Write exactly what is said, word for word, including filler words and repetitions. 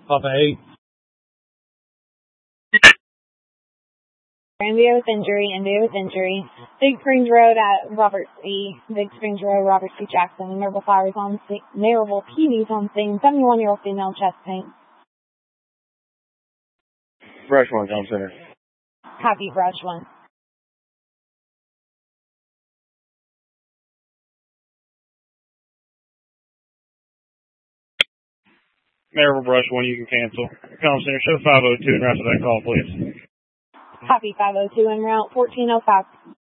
Papa eight. India with injury, India with injury. Big Springs Road at Robert C. Big Springs Road, Robert C. Jackson. Marble Flowers on scene. Marble P Ds on scene. seventy-one-year-old female, chest pain. Brush one, Tom Center. Copy, brush one. Marble brush one, you can cancel. Tom Center, show five oh two and after that call, please. Copy, five oh two en route, fourteen oh five.